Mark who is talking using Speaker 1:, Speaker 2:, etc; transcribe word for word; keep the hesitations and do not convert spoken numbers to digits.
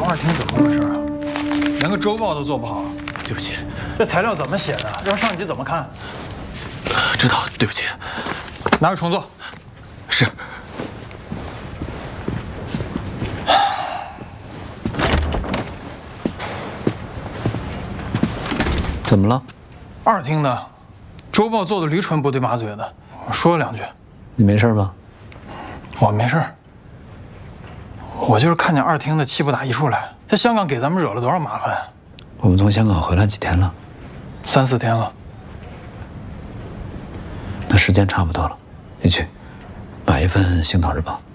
Speaker 1: 王二厅怎么回事啊？连个周报都做不好。
Speaker 2: 对不起，
Speaker 1: 这材料怎么写的？让上级怎么看？
Speaker 2: 知道，对不起。
Speaker 1: 拿去重做。
Speaker 2: 是。怎么了？
Speaker 1: 二厅的周报做的驴唇不对马嘴的，我说了两句。
Speaker 2: 你没事吧？
Speaker 1: 我没事。我就是看见二厅的气不打一处来，在香港给咱们惹了多少麻烦。
Speaker 2: 我们从香港回来几天了？
Speaker 1: 三四天了。
Speaker 2: 那时间差不多了，你去买一份《星岛日报》。